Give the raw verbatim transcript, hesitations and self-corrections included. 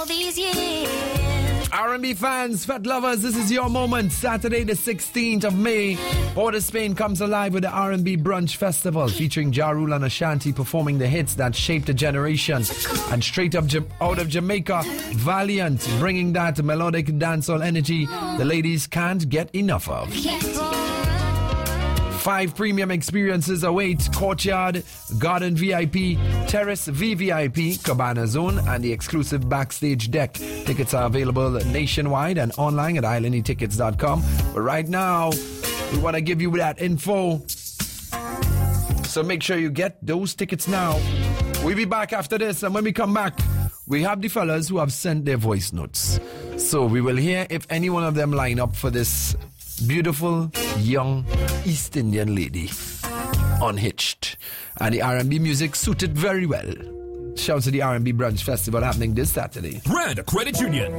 These years. R and B fans, Fat lovers, this is your moment. Saturday the sixteenth of May, Port of Spain comes alive with the R and B Brunch Festival featuring Ja Rule and Ashanti performing the hits that shaped a generation. And straight up Ja- out of Jamaica, Valiant, bringing that melodic dancehall energy the ladies can't get enough of. Five premium experiences await: Courtyard, Garden V I P, Terrace V V I P, Cabana Zone, and the exclusive backstage deck. Tickets are available nationwide and online at island e tickets dot com. But right now, we want to give you that info. So make sure you get those tickets now. We'll be back after this, and when we come back, we have the fellas who have sent their voice notes. So we will hear if any one of them line up for this beautiful, young East Indian lady, Unhitched. And the R and B music suited very well. Shouts to the R and B Brunch Festival happening this Saturday. Brand Credit Union.